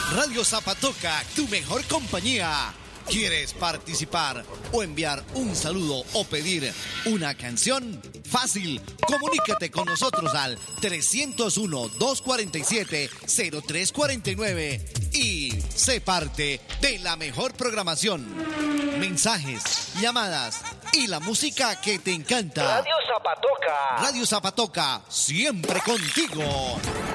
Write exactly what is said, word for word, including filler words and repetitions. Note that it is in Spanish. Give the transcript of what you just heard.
Radio Zapatoca, tu mejor compañía. ¿Quieres participar o enviar un saludo o pedir una canción? Fácil, comunícate con nosotros al trescientos uno, doscientos cuarenta y siete, cero tres cuarenta y nueve y sé parte de la mejor programación. Mensajes, llamadas y la música que te encanta. Radio Zapatoca. Radio Zapatoca, siempre contigo.